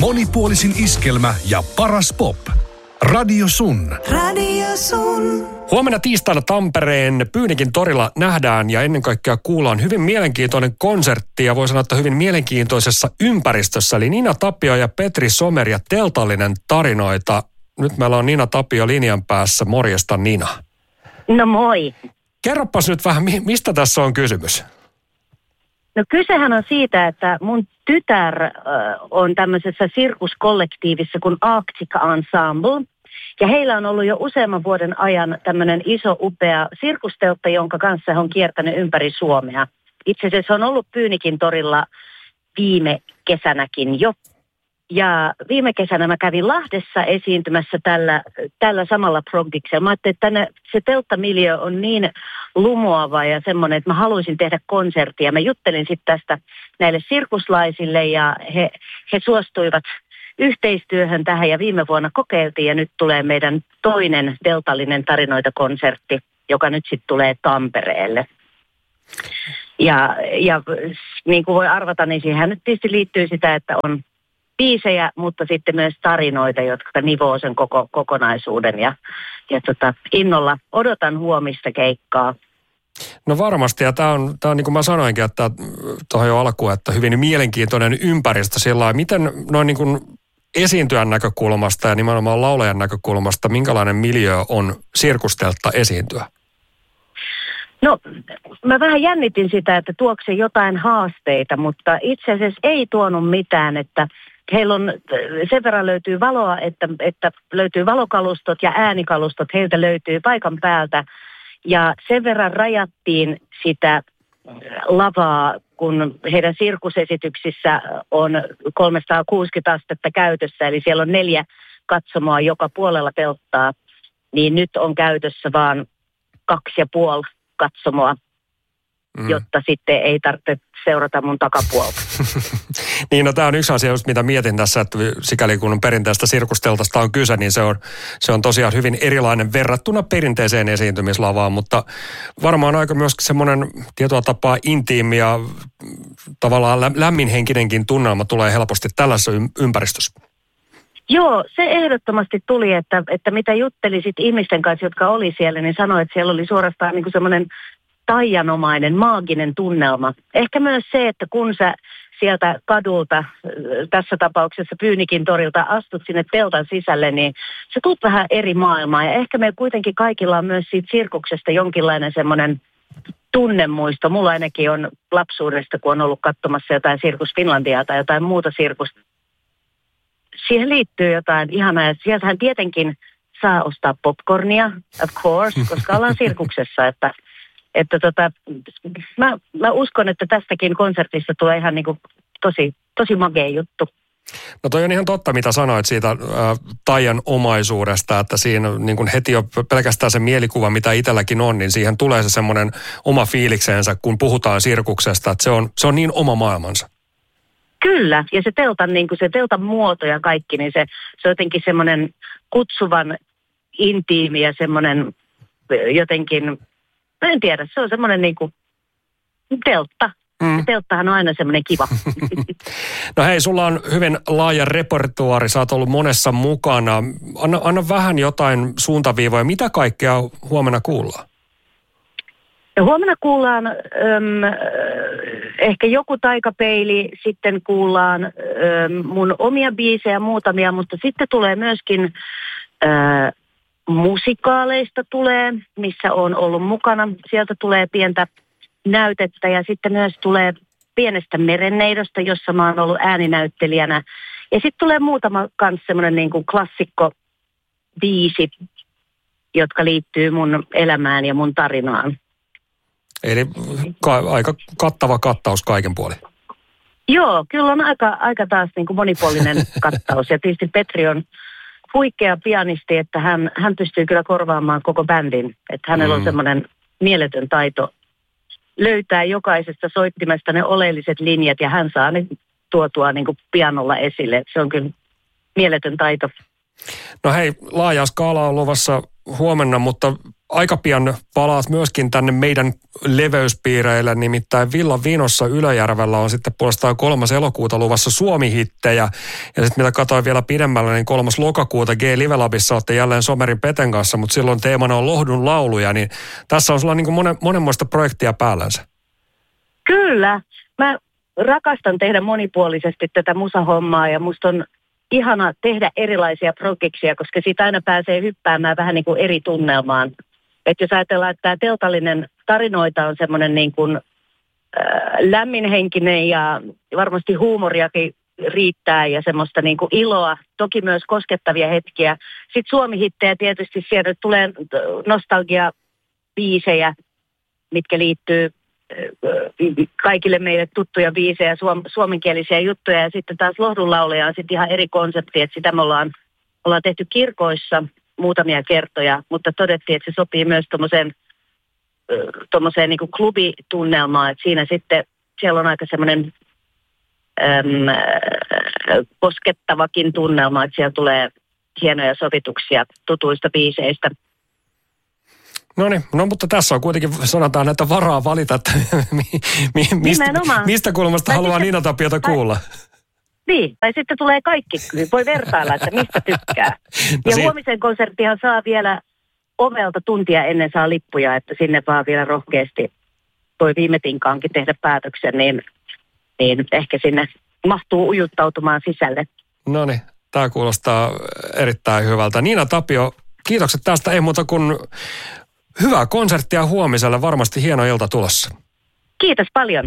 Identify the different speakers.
Speaker 1: Monipuolisin iskelmä ja paras pop. Radio Sun.
Speaker 2: Radio Sun.
Speaker 3: Huomenna tiistaina Tampereen Pyynikin torilla nähdään ja ennen kaikkea kuullaan hyvin mielenkiintoinen konsertti ja voi sanoa, että hyvin mielenkiintoisessa ympäristössä. Eli Nina Tapio ja Petri Somer ja Teltallinen tarinoita. Nyt meillä on Nina Tapio linjan päässä. Morjesta Nina.
Speaker 4: No moi.
Speaker 3: Kerropas nyt vähän, mistä tässä on kysymys?
Speaker 4: No kysehän on siitä, että mun tytär on tämmöisessä sirkuskollektiivissa kuin Arctic Ensemble. Ja heillä on ollut jo useamman vuoden ajan tämmöinen iso upea sirkusteltta, jonka kanssa he on kiertänyt ympäri Suomea. Itse asiassa on ollut Pyynikin torilla viime kesänäkin jo. Ja viime kesänä mä kävin Lahdessa esiintymässä tällä samalla progdiksella. Mä ajattelin, että se telttamiljö on niin lumoava ja semmoinen, että mä haluaisin tehdä konserttia. Mä juttelin sitten tästä näille sirkuslaisille ja he suostuivat yhteistyöhön tähän ja viime vuonna kokeiltiin ja nyt tulee meidän toinen Teltallinen tarinoita-konsertti, joka nyt sitten tulee Tampereelle. Ja niin kuin voi arvata, niin siihen nyt tietysti liittyy sitä, että on biisejä, mutta sitten myös tarinoita, jotka nivoo sen koko kokonaisuuden ja innolla odotan huomista keikkaa.
Speaker 3: No varmasti, ja tämä on niin kuin mä sanoinkin, että tuohon jo alkuun, että hyvin mielenkiintoinen ympäristö sillä lailla. Miten noin niin kuin esiintyjän näkökulmasta ja nimenomaan laulajan näkökulmasta, minkälainen miljöö on sirkusteltta esiintyä?
Speaker 4: No, mä vähän jännitin sitä, että tuoko se jotain haasteita, mutta itse asiassa ei tuonut mitään, että heillä on, sen verran löytyy valoa, että löytyy valokalustot ja äänikalustot, heiltä löytyy paikan päältä. Ja sen verran rajattiin sitä lavaa, kun heidän sirkusesityksissä on 360 astetta käytössä, eli siellä on 4 katsomoa joka puolella telttaa, niin nyt on käytössä vaan 2,5 katsomoa, jotta sitten ei tarvitse seurata mun takapuolta.
Speaker 3: Niin, no tämä on yksi asia, just mitä mietin tässä, että sikäli kun perinteistä sirkusteltasta on kyse, niin se on tosiaan hyvin erilainen verrattuna perinteiseen esiintymislavaan, mutta varmaan aika myöskin semmoinen tietyllä tapaa intiimi ja tavallaan lämminhenkinenkin tunnelma tulee helposti tällaisessa ympäristössä.
Speaker 4: Joo, se ehdottomasti tuli, että mitä juttelisit ihmisten kanssa, jotka oli siellä, niin sanoi, että siellä oli suorastaan niin kuin semmoinen taianomainen, maaginen tunnelma. Ehkä myös se, että kun sä sieltä kadulta, tässä tapauksessa Pyynikin torilta, astut sinne teltan sisälle, niin sä tulet vähän eri maailmaa. Ja ehkä me kuitenkin kaikilla on myös siitä sirkuksesta jonkinlainen semmoinen tunnemuisto. Mulla ainakin on lapsuudesta, kun on ollut katsomassa jotain Sirkus Finlandiaa tai jotain muuta sirkusta. Siihen liittyy jotain ihanaa, ja sieltähän tietenkin saa ostaa popcornia, of course, koska ollaan sirkuksessa, että mä uskon, että tästäkin konsertista tulee ihan niin kuin tosi magea juttu.
Speaker 3: No toi on ihan totta, mitä sanoit siitä taian omaisuudesta, että siinä niin kuin heti jo pelkästään se mielikuva, mitä itselläkin on, niin siihen tulee se semmoinen oma fiiliksensä, kun puhutaan sirkuksesta, että se on niin oma maailmansa.
Speaker 4: Kyllä, ja se teltan, niin kuin se teltan muoto ja kaikki, niin se on jotenkin semmoinen kutsuvan intiimi ja semmoinen jotenkin, en tiedä, se on semmoinen niin kuin teltta. Ja telttahan on aina semmoinen kiva.
Speaker 3: No hei, sulla on hyvin laaja repertuaari, sä oot ollut monessa mukana. Anna vähän jotain suuntaviivoja, mitä kaikkea huomenna kuullaan?
Speaker 4: No, huomenna kuullaan ehkä joku taikapeili, sitten kuullaan mun omia biisejä muutamia, mutta sitten tulee myöskin musikaaleista tulee, missä on ollut mukana. Sieltä tulee pientä näytettä ja sitten myös tulee pienestä merenneidosta, jossa mä oon ollut ääninäyttelijänä. Ja sitten tulee muutama kans semmoinen niin kuin klassikko biisi, jotka liittyy mun elämään ja mun tarinaan.
Speaker 3: Eli aika kattava kattaus kaiken puolin.
Speaker 4: Joo, kyllä on aika taas niin kuin monipuolinen kattaus. Ja tietysti Petri on huikea pianisti, että hän pystyy kyllä korvaamaan koko bändin. Että hänellä on semmoinen mieletön taito löytää jokaisesta soittimesta ne oleelliset linjat ja hän saa ne tuotua niin kuin pianolla esille. Se on kyllä mieletön taito.
Speaker 3: No hei, laaja skaala on luvassa huomenna, mutta aika pian palaat myöskin tänne meidän leveyspiireille, nimittäin Villa Vinossa Ylöjärvellä on sitten puolestaan 3. elokuuta luvassa Suomi-hittejä. Ja sitten mitä katsoin vielä pidemmällä, niin 3. lokakuuta G-Live Labissa olette jälleen Somerin Peten kanssa, mutta silloin teemana on Lohdun lauluja, niin tässä on sulla niin kuin monenmoista projektia päällänsä.
Speaker 4: Kyllä. Mä rakastan tehdä monipuolisesti tätä musahommaa ja musta on ihana tehdä erilaisia projekteja, koska siitä aina pääsee hyppäämään vähän niin kuin eri tunnelmaan. Että jos ajatellaan, että tämä teltallinen tarinoita on semmoinen niin kuin lämminhenkinen ja varmasti huumoriakin riittää ja semmoista niin kuin iloa, toki myös koskettavia hetkiä. Sitten Suomi-hittejä tietysti sieltä tulee nostalgia-biisejä, mitkä liittyy kaikille meille tuttuja biisejä, suomenkielisiä juttuja ja sitten taas Lohdunlauluja on sitten ihan eri konsepti, että sitä me ollaan tehty kirkoissa muutamia kertoja, mutta todettiin, että se sopii myös tuommoiseen niin kuin klubitunnelmaan, että siinä sitten siellä on aika semmoinen koskettavakin tunnelma, että siellä tulee hienoja sovituksia tutuista biiseistä.
Speaker 3: No mutta tässä on kuitenkin, sanotaan, että varaa valita, että mistä kulmasta haluaa Niina Tapiota kuulla.
Speaker 4: Niin, tai sitten tulee kaikki, voi vertailla, että mistä tykkää. Ja huomisen konserttihan saa vielä ovelta tuntia ennen saa lippuja, että sinne vaan vielä rohkeasti voi viime tinkaankin tehdä päätöksen, niin ehkä sinne mahtuu ujuttautumaan sisälle.
Speaker 3: No niin, tämä kuulostaa erittäin hyvältä. Niina Tapio, kiitokset tästä, ei muuta kuin hyvää konserttia huomiselle, varmasti hieno ilta tulossa.
Speaker 4: Kiitos paljon.